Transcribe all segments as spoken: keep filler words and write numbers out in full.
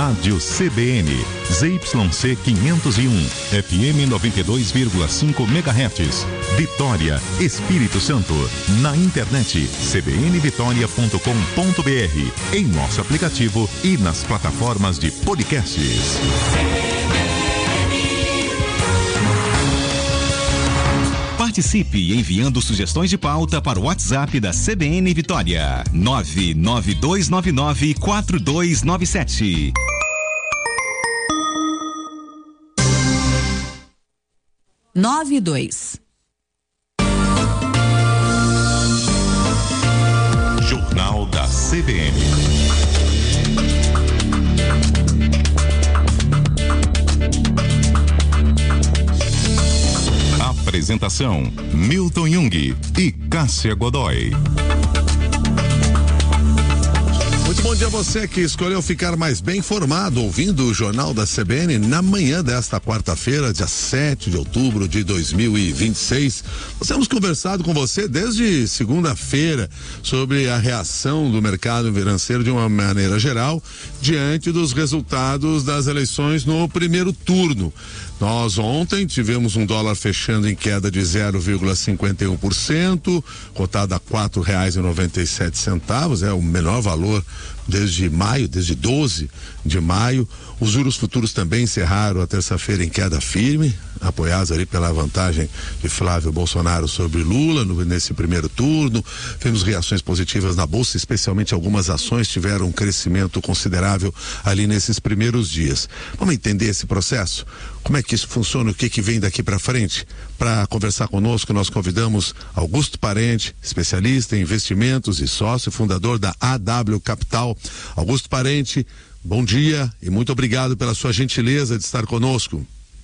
Rádio C B N, Z Y C quinhentos e um, F M noventa e dois vírgula cinco megahertz, Vitória, Espírito Santo. Na internet, c b n vitória ponto com ponto b r, em nosso aplicativo e nas plataformas de podcasts. Participe enviando sugestões de pauta para o WhatsApp da C B N Vitória, nove nove dois nove nove quatro dois nove sete. Nove dois. Jornal da C B N. Apresentação: Milton Jung e Cássia Godoy. Muito bom dia a você que escolheu ficar mais bem informado ouvindo o Jornal da C B N na manhã desta quarta-feira, dia sete de outubro de dois mil e vinte e seis. Nós temos conversado com você desde segunda-feira sobre a reação do mercado financeiro de uma maneira geral diante dos resultados das eleições no primeiro turno. Nós ontem tivemos um dólar fechando em queda de zero vírgula cinquenta e um por cento, cotado a quatro reais e noventa e sete centavos, é o menor valor desde maio, desde doze de maio. Os juros futuros também encerraram a terça-feira em queda firme, apoiados ali pela vantagem de Flávio Bolsonaro sobre Lula no, nesse primeiro turno. Temos reações positivas na bolsa, especialmente algumas ações tiveram um crescimento considerável ali nesses primeiros dias. Vamos entender esse processo? Como é que isso funciona? O que que vem daqui para frente? Para conversar conosco, nós convidamos Augusto Parente, especialista em investimentos e sócio fundador da A W Capital. Augusto Parente, bom dia e muito obrigado pela sua gentileza de estar conosco.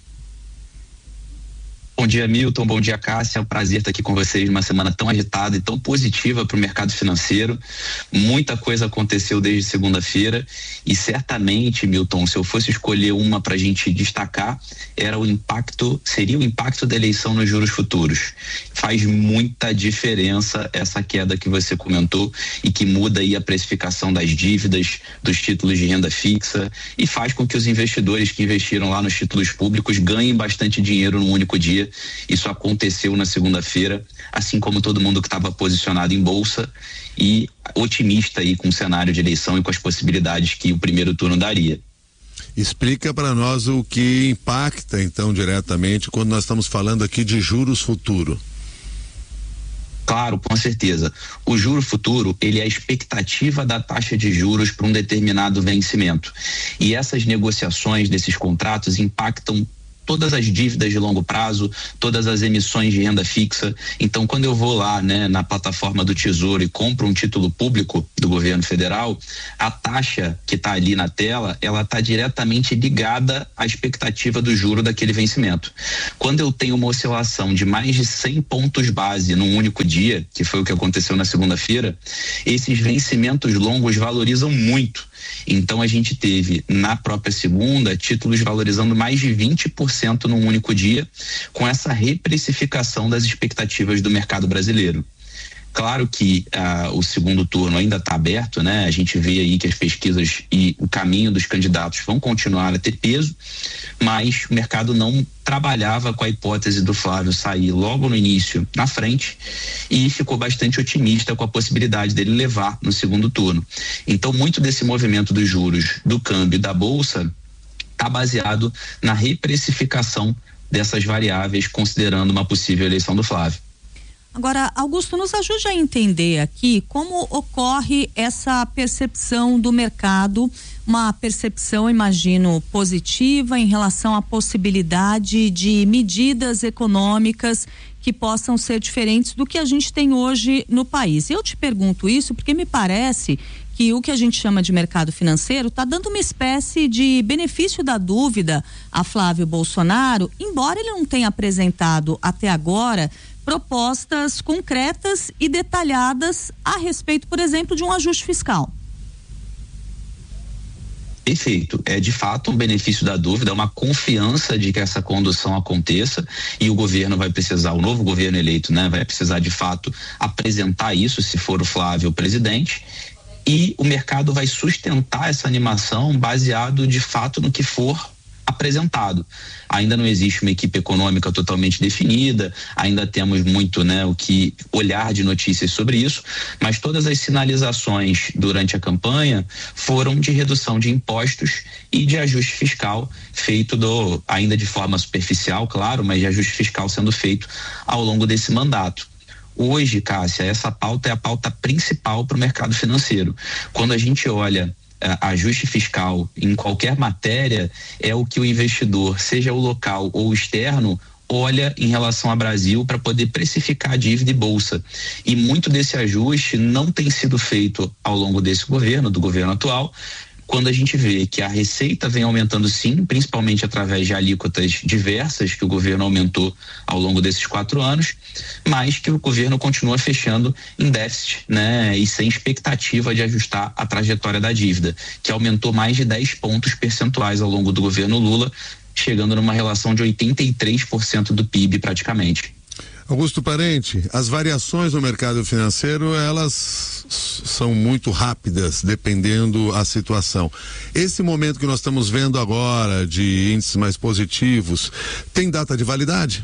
Bom dia, Milton. Bom dia, Cássia. É um prazer estar aqui com vocês numa semana tão agitada e tão positiva para o mercado financeiro. Muita coisa aconteceu desde segunda-feira e certamente, Milton, se eu fosse escolher uma para a gente destacar, era o impacto, seria o impacto da eleição nos juros futuros. Faz muita diferença essa queda que você comentou e que muda aí a precificação das dívidas, dos títulos de renda fixa e faz com que os investidores que investiram lá nos títulos públicos ganhem bastante dinheiro num único dia. Isso aconteceu na segunda-feira, assim como todo mundo que estava posicionado em bolsa e otimista aí com o cenário de eleição e com as possibilidades que o primeiro turno daria. Explica para nós o que impacta então diretamente quando nós estamos falando aqui de juros futuro. Claro, com certeza. O juro futuro, ele é a expectativa da taxa de juros para um determinado vencimento. E essas negociações desses contratos impactam todas as dívidas de longo prazo, todas as emissões de renda fixa. Então, quando eu vou lá, né, na plataforma do Tesouro e compro um título público do governo federal, a taxa que está ali na tela, ela está diretamente ligada à expectativa do juro daquele vencimento. Quando eu tenho uma oscilação de mais de cem pontos base num único dia, que foi o que aconteceu na segunda-feira, esses vencimentos longos valorizam muito. Então a gente teve na própria segunda títulos valorizando mais de vinte por cento num único dia, com essa reprecificação das expectativas do mercado brasileiro. Claro que ah, o segundo turno ainda está aberto, né? A gente vê aí que as pesquisas e o caminho dos candidatos vão continuar a ter peso, mas o mercado não trabalhava com a hipótese do Flávio sair logo no início na frente e ficou bastante otimista com a possibilidade dele levar no segundo turno. Então, muito desse movimento dos juros, do câmbio e da bolsa está baseado na reprecificação dessas variáveis, considerando uma possível eleição do Flávio. Agora, Augusto, nos ajude a entender aqui como ocorre essa percepção do mercado, uma percepção, imagino, positiva em relação à possibilidade de medidas econômicas que possam ser diferentes do que a gente tem hoje no país. Eu te pergunto isso porque me parece que o que a gente chama de mercado financeiro está dando uma espécie de benefício da dúvida a Flávio Bolsonaro, embora ele não tenha apresentado até agora propostas concretas e detalhadas a respeito, por exemplo, de um ajuste fiscal. Perfeito. É de fato um benefício da dúvida, uma confiança de que essa condução aconteça e o governo vai precisar, o novo governo eleito, né, vai precisar de fato apresentar isso, se for o Flávio o presidente. e o mercado vai sustentar essa animação baseado de fato no que for apresentado. Ainda não existe uma equipe econômica totalmente definida, ainda temos muito, né, o que olhar de notícias sobre isso, mas todas as sinalizações durante a campanha foram de redução de impostos e de ajuste fiscal feito do, ainda de forma superficial, claro, mas de ajuste fiscal sendo feito ao longo desse mandato. Hoje, Cássia, essa pauta é a pauta principal para o mercado financeiro. Quando a gente olha ajuste fiscal em qualquer matéria, é o que o investidor, seja o local ou externo, olha em relação ao Brasil para poder precificar a dívida e bolsa. E muito desse ajuste não tem sido feito ao longo desse governo, do governo atual, quando a gente vê que a receita vem aumentando sim, principalmente através de alíquotas diversas que o governo aumentou ao longo desses quatro anos, mas que o governo continua fechando em déficit, né? E sem expectativa de ajustar a trajetória da dívida, que aumentou mais de dez pontos percentuais ao longo do governo Lula, chegando numa relação de oitenta e três por cento do P I B praticamente. Augusto Parente, as variações no mercado financeiro, elas são muito rápidas, dependendo a situação. Esse momento que nós estamos vendo agora, de índices mais positivos, tem data de validade?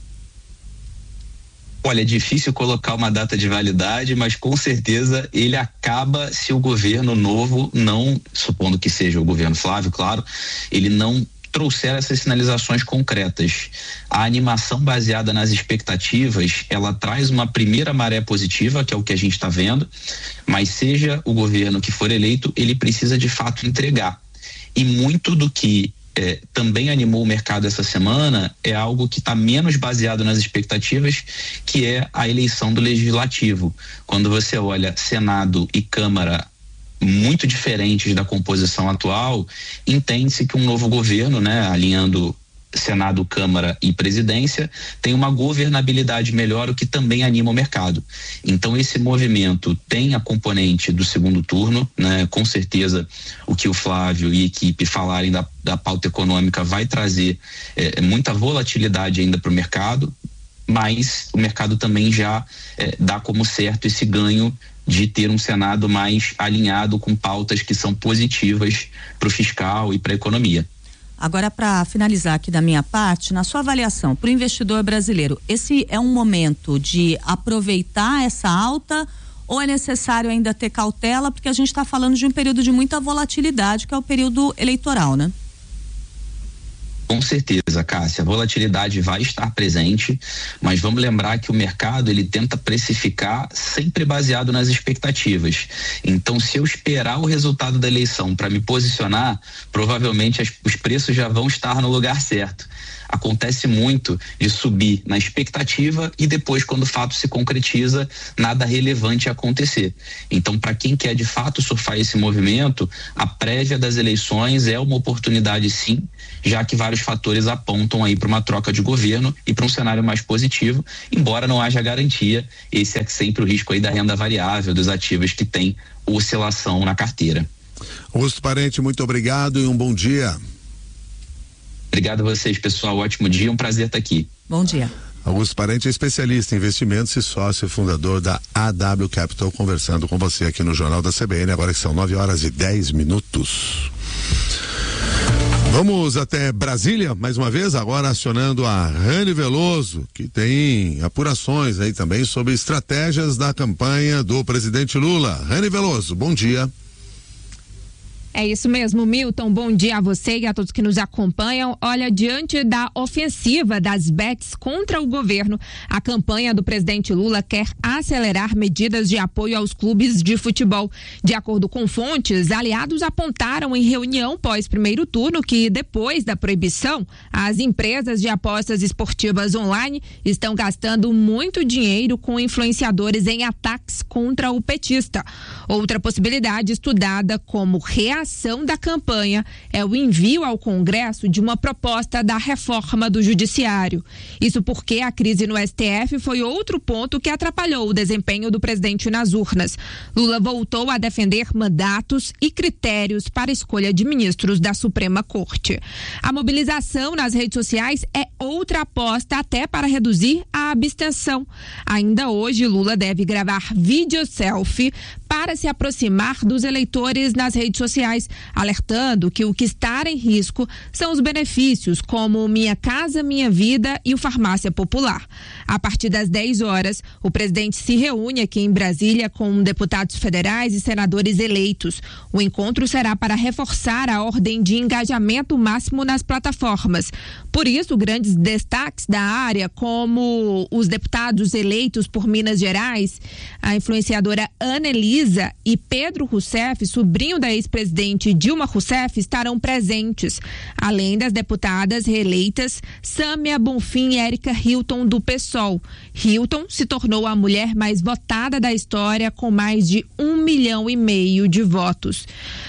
Olha, é difícil colocar uma data de validade, mas com certeza ele acaba se o governo novo não, supondo que seja o governo Flávio, claro, ele não trouxer essas sinalizações concretas. A animação baseada nas expectativas, ela traz uma primeira maré positiva, que é o que a gente está vendo, mas seja o governo que for eleito, ele precisa de fato entregar. E muito do que eh, também animou o mercado essa semana é algo que está menos baseado nas expectativas, que é a eleição do Legislativo. Quando você olha Senado e Câmara muito diferentes da composição atual, entende-se que um novo governo, né, alinhando Senado, Câmara e Presidência, tem uma governabilidade melhor, o que também anima o mercado. Então esse movimento tem a componente do segundo turno, né? Com certeza o que o Flávio e a equipe falarem da, da pauta econômica vai trazer é, muita volatilidade ainda para o mercado, mas o mercado também já é, dá como certo esse ganho de ter um Senado mais alinhado com pautas que são positivas para o fiscal e para a economia. Agora, para finalizar aqui da minha parte, na sua avaliação, para o investidor brasileiro, esse é um momento de aproveitar essa alta ou é necessário ainda ter cautela, porque a gente está falando de um período de muita volatilidade, que é o período eleitoral, né? Com certeza, Cássia, a volatilidade vai estar presente, mas vamos lembrar que o mercado ele tenta precificar sempre baseado nas expectativas. Então, se eu esperar o resultado da eleição para me posicionar, provavelmente as, os preços já vão estar no lugar certo. Acontece muito de subir na expectativa e depois, quando o fato se concretiza, nada relevante acontecer. Então, para quem quer de fato surfar esse movimento, a prévia das eleições é uma oportunidade sim, já que vários fatores apontam aí para uma troca de governo e para um cenário mais positivo, embora não haja garantia. Esse é sempre o risco aí da renda variável, dos ativos que tem oscilação na carteira. Augusto Parente, muito obrigado e um bom dia. Obrigado a vocês, pessoal. Ótimo dia, um prazer estar aqui. Bom dia. Augusto Parente é especialista em investimentos e sócio fundador da A W Capital, conversando com você aqui no Jornal da C B N, agora que são nove horas e dez minutos. Vamos até Brasília, mais uma vez, agora acionando a Rani Veloso, que tem apurações aí também sobre estratégias da campanha do presidente Lula. Rani Veloso, bom dia. É isso mesmo, Milton. Bom dia a você e a todos que nos acompanham. Olha, diante da ofensiva das bets contra o governo, a campanha do presidente Lula quer acelerar medidas de apoio aos clubes de futebol. De acordo com fontes, aliados apontaram em reunião pós-primeiro turno que, depois da proibição, as empresas de apostas esportivas online estão gastando muito dinheiro com influenciadores em ataques contra o petista. Outra possibilidade estudada como reação ação da campanha é o envio ao Congresso de uma proposta da reforma do Judiciário. Isso porque a crise no S T F foi outro ponto que atrapalhou o desempenho do presidente nas urnas. Lula voltou a defender mandatos e critérios para a escolha de ministros da Suprema Corte. A mobilização nas redes sociais é outra aposta até para reduzir a abstenção. Ainda hoje, Lula deve gravar vídeo selfie para se aproximar dos eleitores nas redes sociais, alertando que o que está em risco são os benefícios, como Minha Casa Minha Vida e o Farmácia Popular. A partir das dez horas, o presidente se reúne aqui em Brasília com deputados federais e senadores eleitos. O encontro será para reforçar a ordem de engajamento máximo nas plataformas. Por isso, grandes destaques da área, como os deputados eleitos por Minas Gerais, a influenciadora Ana Elisa e Pedro Rousseff, sobrinho da ex-presidente Dilma Rousseff, estarão presentes, além das deputadas reeleitas Sâmia Bonfim e Érica Hilton, do PSOL. Hilton se tornou a mulher mais votada da história, com mais de um milhão e meio de votos.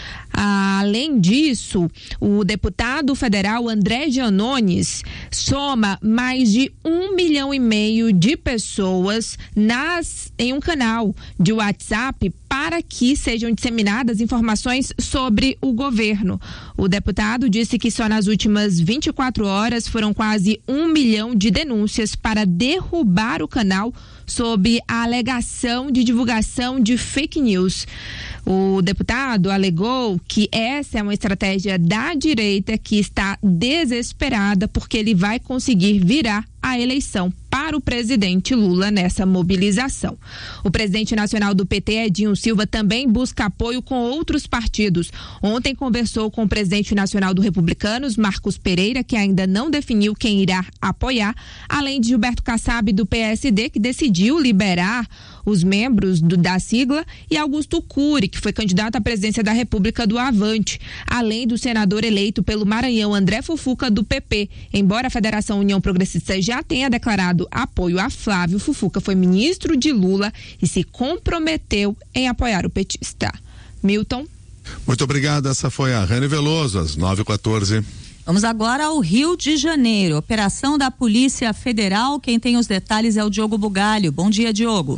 Além disso, o deputado federal André Gianones soma mais de um milhão e meio de pessoas nas, em um canal de WhatsApp para que sejam disseminadas informações sobre o governo. O deputado disse que só nas últimas vinte e quatro horas foram quase um milhão de denúncias para derrubar o canal sob a alegação de divulgação de fake news. O deputado alegou que essa é uma estratégia da direita que está desesperada porque ele vai conseguir virar a eleição para o presidente Lula nessa mobilização. O presidente nacional do P T, Edinho Silva, também busca apoio com outros partidos. Ontem conversou com o presidente nacional do Republicanos, Marcos Pereira, que ainda não definiu quem irá apoiar, além de Gilberto Kassab, do P S D, que decidiu liberar os membros do, da sigla, e Augusto Cury, que foi candidato à presidência da República do Avante, além do senador eleito pelo Maranhão, André Fufuca, do P P. Embora a Federação União Progressista já tenha declarado apoio a Flávio, Fufuca foi ministro de Lula e se comprometeu em apoiar o petista. Milton. Muito obrigado, essa foi a Rani Veloso, às nove e quatorze. Vamos agora ao Rio de Janeiro, operação da Polícia Federal. Quem tem os detalhes é o Diogo Bugalho. Bom dia, Diogo.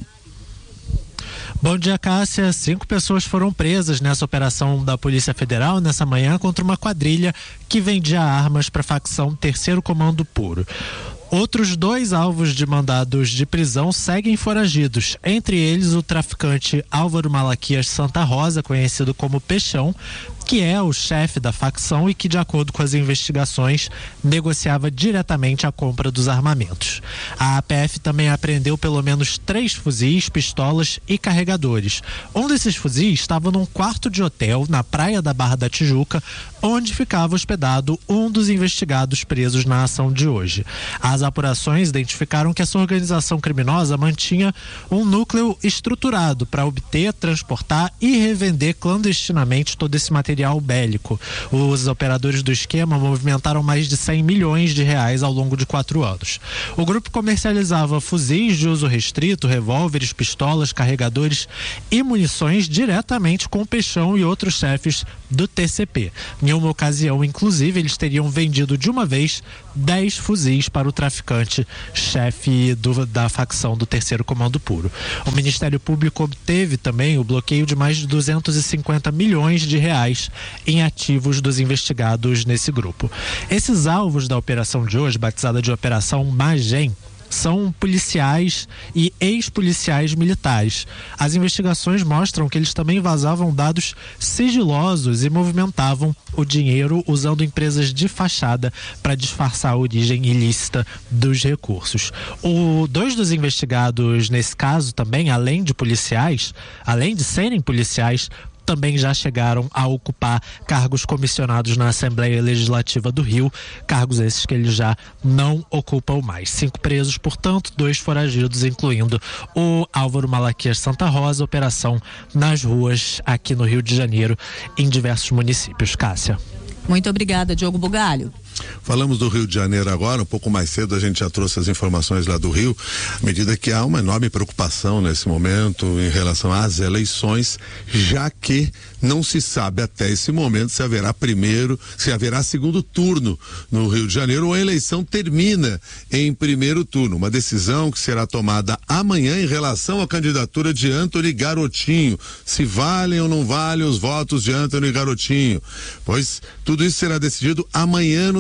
Bom dia, Cássia. Cinco pessoas foram presas nessa operação da Polícia Federal nessa manhã contra uma quadrilha que vendia armas para a facção Terceiro Comando Puro. Outros dois alvos de mandados de prisão seguem foragidos, entre eles o traficante Álvaro Malaquias Santa Rosa, conhecido como Peixão, que é o chefe da facção e que, de acordo com as investigações, negociava diretamente a compra dos armamentos. A A P F também apreendeu pelo menos três fuzis, pistolas e carregadores. Um desses fuzis estava num quarto de hotel na praia da Barra da Tijuca, onde ficava hospedado um dos investigados presos na ação de hoje. As apurações identificaram que essa organização criminosa mantinha um núcleo estruturado para obter, transportar e revender clandestinamente todo esse material bélico. Os operadores do esquema movimentaram mais de cem milhões de reais ao longo de quatro anos. O grupo comercializava fuzis de uso restrito, revólveres, pistolas, carregadores e munições diretamente com o Peixão e outros chefes do T C P. Em uma ocasião, inclusive, eles teriam vendido de uma vez dez fuzis para o traficante chefe do, da facção do Terceiro Comando Puro. O Ministério Público obteve também o bloqueio de mais de duzentos e cinquenta milhões de reais em ativos dos investigados nesse grupo. Esses alvos da operação de hoje, batizada de Operação Magem, são policiais e ex-policiais militares. As investigações mostram que eles também vazavam dados sigilosos e movimentavam o dinheiro usando empresas de fachada para disfarçar a origem ilícita dos recursos. O, dois dos investigados nesse caso também, além de policiais, além de serem policiais, também já chegaram a ocupar cargos comissionados na Assembleia Legislativa do Rio, cargos esses que eles já não ocupam mais. Cinco presos, portanto, dois foragidos, incluindo o Álvaro Malaquias Santa Rosa, operação nas ruas aqui no Rio de Janeiro, em diversos municípios. Cássia. Muito obrigada, Diogo Bugalho. Falamos do Rio de Janeiro agora, um pouco mais cedo a gente já trouxe as informações lá do Rio, à medida que há uma enorme preocupação nesse momento em relação às eleições, já que não se sabe até esse momento se haverá primeiro, se haverá segundo turno no Rio de Janeiro ou a eleição termina em primeiro turno. Uma decisão que será tomada amanhã em relação à candidatura de Antony Garotinho, se valem ou não valem os votos de Antony Garotinho, pois tudo isso será decidido amanhã no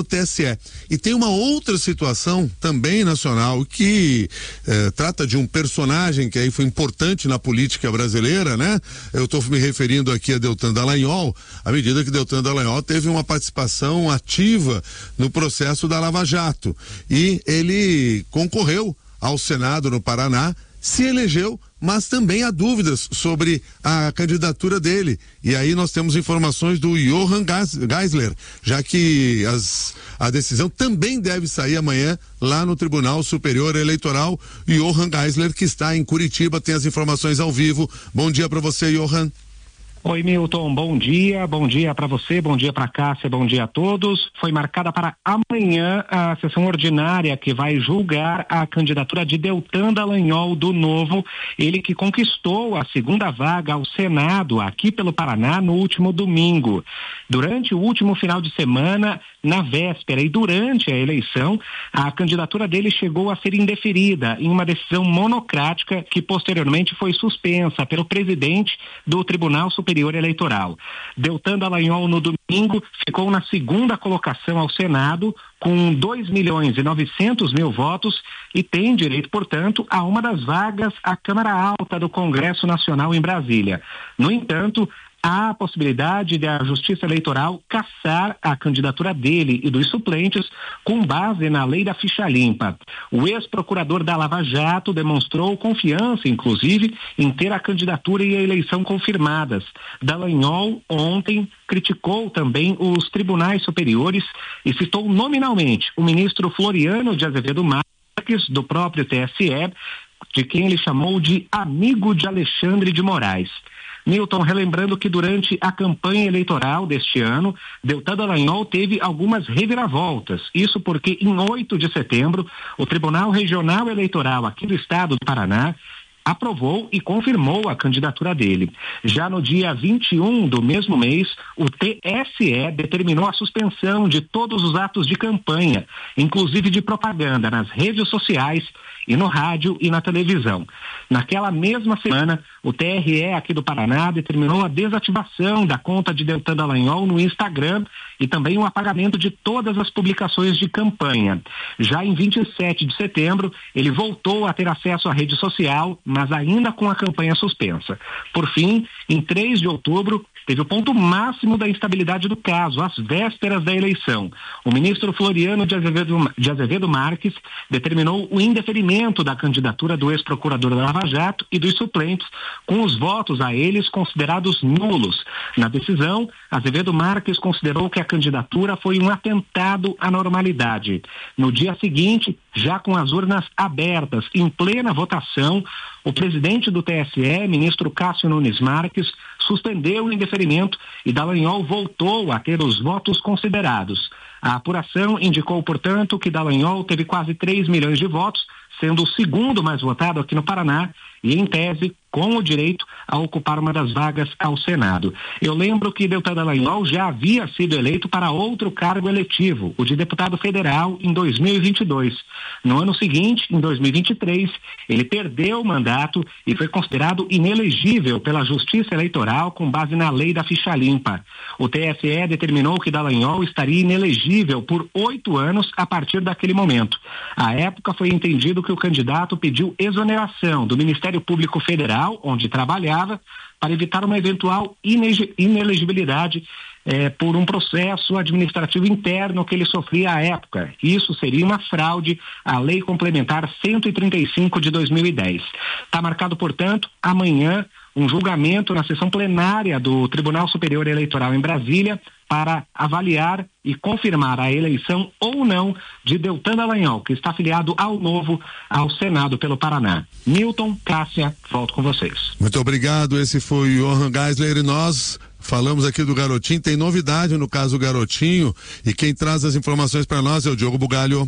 T S E. E tem uma outra situação também nacional que eh, trata de um personagem que aí foi importante na política brasileira, né? Eu estou me referindo aqui a Deltan Dallagnol, à medida que Deltan Dallagnol teve uma participação ativa no processo da Lava Jato. E ele concorreu ao Senado no Paraná, se elegeu, mas também há dúvidas sobre a candidatura dele. E aí nós temos informações do Johann Geisler, já que as, a decisão também deve sair amanhã lá no Tribunal Superior Eleitoral. Johann Geisler, que está em Curitiba, tem as informações ao vivo. Bom dia para você, Johann. Oi, Milton, bom dia, bom dia para você, bom dia para Cássia, bom dia a todos. Foi marcada para amanhã a sessão ordinária que vai julgar a candidatura de Deltan Dallagnol do Novo, ele que conquistou a segunda vaga ao Senado aqui pelo Paraná no último domingo. Durante o último final de semana, na véspera e durante a eleição, a candidatura dele chegou a ser indeferida em uma decisão monocrática que posteriormente foi suspensa pelo presidente do Tribunal Superior Eleitoral. Deltan Dallagnol no domingo ficou na segunda colocação ao Senado com dois milhões e novecentos mil votos e tem direito, portanto, a uma das vagas à Câmara Alta do Congresso Nacional em Brasília. No entanto, há a possibilidade de a Justiça Eleitoral cassar a candidatura dele e dos suplentes com base na lei da ficha limpa. O ex-procurador da Lava Jato demonstrou confiança, inclusive, em ter a candidatura e a eleição confirmadas. Dallagnol ontem criticou também os tribunais superiores e citou nominalmente o ministro Floriano de Azevedo Marques, do próprio T S E, de quem ele chamou de amigo de Alexandre de Moraes. Milton, relembrando que durante a campanha eleitoral deste ano, Deltan Dallagnol teve algumas reviravoltas. Isso porque em oito de setembro, o Tribunal Regional Eleitoral aqui do estado do Paraná aprovou e confirmou a candidatura dele. Já no dia vinte e um do mesmo mês, o T S E determinou a suspensão de todos os atos de campanha, inclusive de propaganda nas redes sociais e no rádio e na televisão. Naquela mesma semana, o T R E aqui do Paraná determinou a desativação da conta de Deltan Dallagnol no Instagram e também o apagamento de todas as publicações de campanha. Já em vinte e sete de setembro, ele voltou a ter acesso à rede social, mas ainda com a campanha suspensa. Por fim, em três de outubro, teve o ponto máximo da instabilidade do caso, às vésperas da eleição. O ministro Floriano de Azevedo, de Azevedo Marques determinou o indeferimento da candidatura do ex-procurador da Lava Jato e dos suplentes, com os votos a eles considerados nulos. Na decisão, Azevedo Marques considerou que a candidatura foi um atentado à normalidade. No dia seguinte, já com as urnas abertas, em plena votação, o presidente do T S E, ministro Cássio Nunes Marques, suspendeu o indeferimento e Dallagnol voltou a ter os votos considerados. A apuração indicou, portanto, que Dallagnol teve quase três milhões de votos, sendo o segundo mais votado aqui no Paraná e, em tese, com o direito a ocupar uma das vagas ao Senado. Eu lembro que Deltan Dallagnol já havia sido eleito para outro cargo eletivo, o de deputado federal, em dois mil e vinte e dois. No ano seguinte, em dois mil e vinte e três, ele perdeu o mandato e foi considerado inelegível pela Justiça Eleitoral com base na lei da ficha limpa. O T S E determinou que Dallagnol estaria inelegível por oito anos a partir daquele momento. À época foi entendido que o candidato pediu exoneração do Ministério Público Federal, onde trabalhava, para evitar uma eventual inelegibilidade eh, por um processo administrativo interno que ele sofria à época. Isso seria uma fraude à Lei Complementar cento e trinta e cinco de dois mil e dez. Está marcado, portanto, amanhã um julgamento na sessão plenária do Tribunal Superior Eleitoral em Brasília para avaliar e confirmar a eleição ou não de Deltan Dallagnol, que está afiliado ao Novo, ao Senado pelo Paraná. Milton, Cássia, volto com vocês. Muito obrigado, esse foi o Johann Geisler e nós falamos aqui do Garotinho, tem novidade no caso Garotinho e quem traz as informações para nós é o Diogo Bugalho.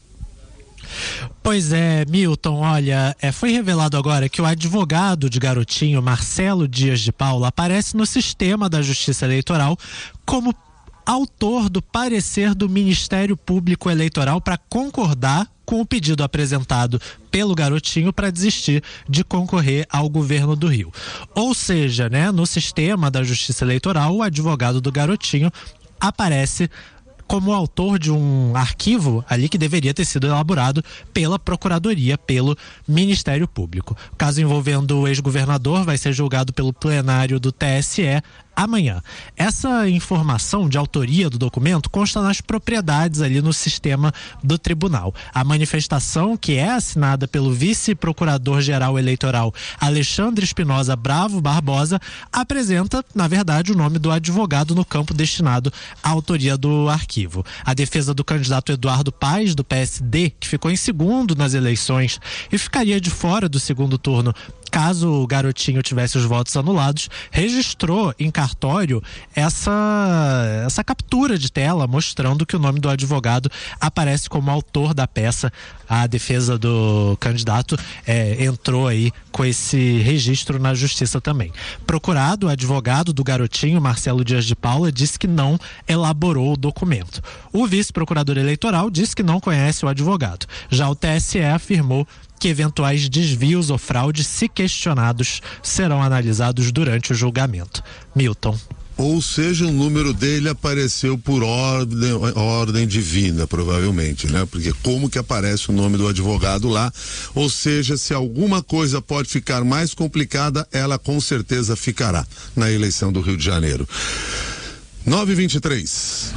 Pois é, Milton, olha, é, foi revelado agora que o advogado de Garotinho, Marcelo Dias de Paula, aparece no sistema da Justiça Eleitoral como autor do parecer do Ministério Público Eleitoral para concordar com o pedido apresentado pelo Garotinho para desistir de concorrer ao governo do Rio. Ou seja, né, no sistema da Justiça Eleitoral, o advogado do Garotinho aparece como autor de um arquivo ali que deveria ter sido elaborado pela Procuradoria, pelo Ministério Público. O caso envolvendo o ex-governador vai ser julgado pelo plenário do T S E amanhã. Essa informação de autoria do documento consta nas propriedades ali no sistema do tribunal. A manifestação, que é assinada pelo vice-procurador-geral eleitoral Alexandre Espinosa Bravo Barbosa, apresenta, na verdade, o nome do advogado no campo destinado à autoria do arquivo. A defesa do candidato Eduardo Paes, do P S D, que ficou em segundo nas eleições e ficaria de fora do segundo turno caso o garotinho tivesse os votos anulados, registrou em cartório essa, essa captura de tela mostrando que o nome do advogado aparece como autor da peça. A defesa do candidato é, entrou aí com esse registro na justiça também. Procurado, o advogado do garotinho, Marcelo Dias de Paula, disse que não elaborou o documento. O vice-procurador eleitoral disse que não conhece o advogado. Já o T S E afirmou que eventuais desvios ou fraudes, se questionados, serão analisados durante o julgamento. Milton. Ou seja, o número dele apareceu por ordem, ordem divina, provavelmente, né? Porque como que aparece o nome do advogado lá? Ou seja, se alguma coisa pode ficar mais complicada, ela com certeza ficará na eleição do Rio de Janeiro. nove e vinte e três.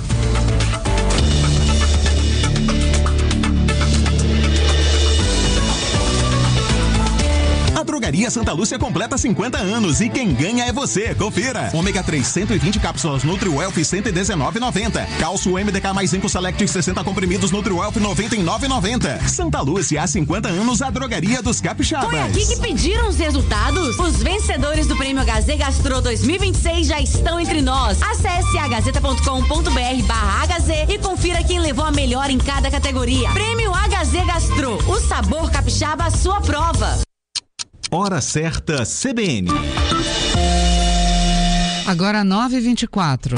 A Drogaria Santa Lúcia completa cinquenta anos e quem ganha é você. Confira. Ômega três, cento e vinte cápsulas NutriWelf, cento e dezenove reais e noventa centavos. Cálcio M D K mais Zinco Select, sessenta comprimidos NutriWelf, noventa e nove reais e noventa centavos. Santa Lúcia, há cinquenta anos, a Drogaria dos Capixabas. Foi aqui que pediram os resultados? Os vencedores do Prêmio H Z Gastro dois mil e vinte e seis já estão entre nós. Acesse a gazeta ponto com ponto br barra H Z e confira quem levou a melhor em cada categoria. Prêmio H Z Gastro, o sabor capixaba à sua prova. Hora certa C B N. Agora nove e vinte e quatro.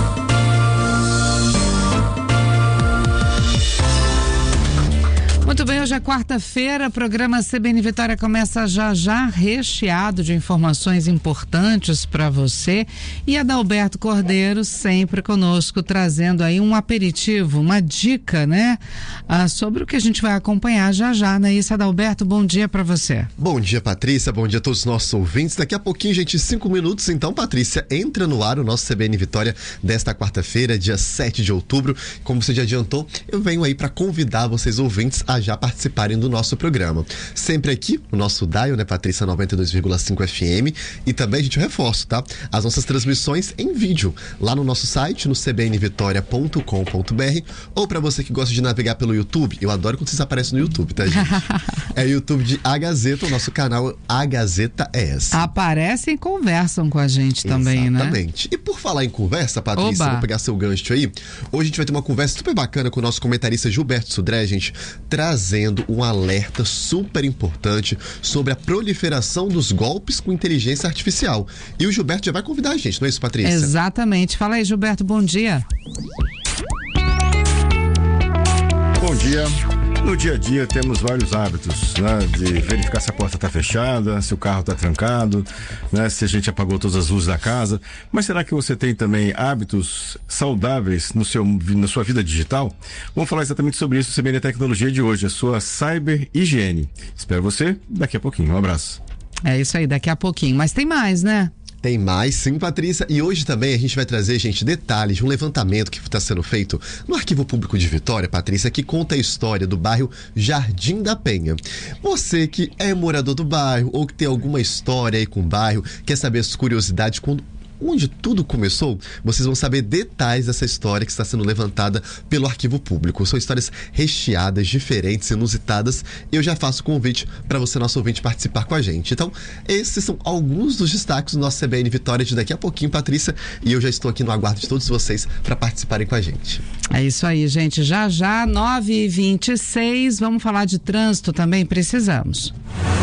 Muito bem, hoje é quarta-feira, programa C B N Vitória começa já já, recheado de informações importantes para você. E Adalberto Cordeiro sempre conosco, trazendo aí um aperitivo, uma dica, né? Ah, sobre o que a gente vai acompanhar já já, né? Isso, Adalberto, bom dia para você. Bom dia, Patrícia, bom dia a todos os nossos ouvintes. Daqui a pouquinho, gente, cinco minutos, então, Patrícia, entra no ar o nosso C B N Vitória desta quarta-feira, dia sete de outubro. Como você já adiantou, eu venho aí para convidar vocês ouvintes a já participarem do nosso programa. Sempre aqui, o nosso dial, né, Patrícia, noventa e dois vírgula cinco F M, e também a gente reforça, tá? As nossas transmissões em vídeo, lá no nosso site, no c b n vitória ponto com ponto b r, ou para você que gosta de navegar pelo YouTube, eu adoro quando vocês aparecem no YouTube, tá, gente? É YouTube de A Gazeta, o nosso canal A Gazeta E S. Aparecem e conversam com a gente também, Exatamente. né? Exatamente. E por falar em conversa, Patrícia, Oba. vou pegar seu gancho aí. Hoje a gente vai ter uma conversa super bacana com o nosso comentarista Gilberto Sudré, gente, trazendo um alerta super importante sobre a proliferação dos golpes com inteligência artificial. E o Gilberto já vai convidar a gente, não é isso, Patrícia? Exatamente. Fala aí, Gilberto, bom dia. Bom dia. No dia a dia temos vários hábitos, né? De verificar se a porta está fechada, se o carro está trancado, né? Se a gente apagou todas as luzes da casa. Mas será que você tem também hábitos saudáveis no seu, na sua vida digital? Vamos falar exatamente sobre isso no C B N Tecnologia de hoje, a sua cyber higiene. Espero você daqui a pouquinho. Um abraço. É isso aí, daqui a pouquinho. Mas tem mais, né? Tem mais, sim, Patrícia. E hoje também a gente vai trazer, gente, detalhes de um levantamento que está sendo feito no Arquivo Público de Vitória, Patrícia, que conta a história do bairro Jardim da Penha. Você que é morador do bairro ou que tem alguma história aí com o bairro, quer saber as curiosidades quando onde tudo começou, vocês vão saber detalhes dessa história que está sendo levantada pelo Arquivo Público. São histórias recheadas, diferentes, inusitadas. Eu já faço o convite para você, nosso ouvinte, participar com a gente. Então, esses são alguns dos destaques do nosso C B N Vitória de daqui a pouquinho, Patrícia, e eu já estou aqui no aguardo de todos vocês para participarem com a gente. É isso aí, gente. Já já, nove e vinte e seis, vamos falar de trânsito também? Precisamos.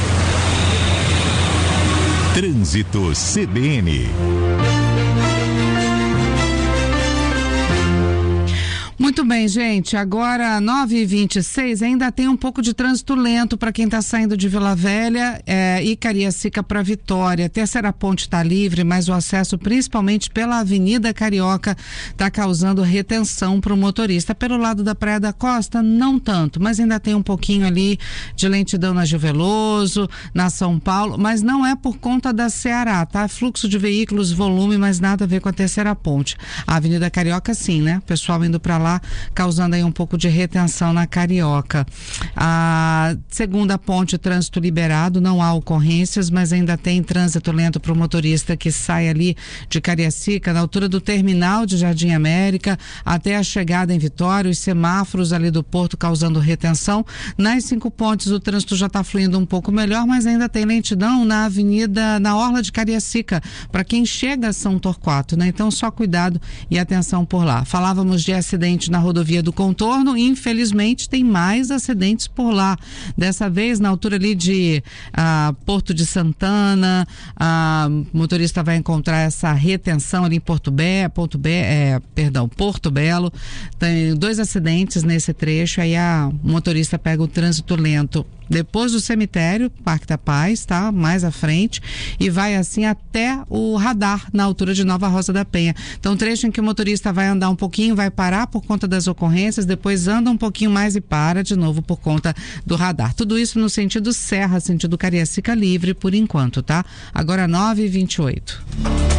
Trânsito C B N. Muito bem, gente. Agora, nove e vinte e seis, ainda tem um pouco de trânsito lento para quem está saindo de Vila Velha é, e Cariacica para Vitória. A terceira ponte está livre, mas o acesso, principalmente pela Avenida Carioca, está causando retenção para o motorista. Pelo lado da Praia da Costa, não tanto, mas ainda tem um pouquinho ali de lentidão na Gil Veloso, na São Paulo, mas não é por conta da Ceará, tá? Fluxo de veículos, volume, mas nada a ver com a terceira ponte. A Avenida Carioca, sim, né? O pessoal indo para lá, causando aí um pouco de retenção na Carioca. A segunda ponte, trânsito liberado, não há ocorrências, mas ainda tem trânsito lento para o motorista que sai ali de Cariacica, na altura do terminal de Jardim América, até a chegada em Vitória, os semáforos ali do Porto causando retenção. Nas cinco pontes o trânsito já está fluindo um pouco melhor, mas ainda tem lentidão na avenida, na orla de Cariacica, para quem chega a São Torquato, né? Então só cuidado e atenção por lá. Falávamos de acidente na rodovia do Contorno, infelizmente tem mais acidentes por lá. Dessa vez na altura ali de ah, Porto de Santana, a motorista vai encontrar essa retenção ali em Porto Be, Porto Be, é, perdão, Porto Belo. Tem dois acidentes nesse trecho, aí a motorista pega o trânsito lento depois do cemitério, Parque da Paz, tá? Mais à frente, e vai assim até o radar, na altura de Nova Rosa da Penha. Então, trecho em que o motorista vai andar um pouquinho, vai parar por conta das ocorrências, depois anda um pouquinho mais e para de novo por conta do radar. Tudo isso no sentido Serra, sentido Cariacica livre por enquanto, tá? Agora nove e vinte e oito.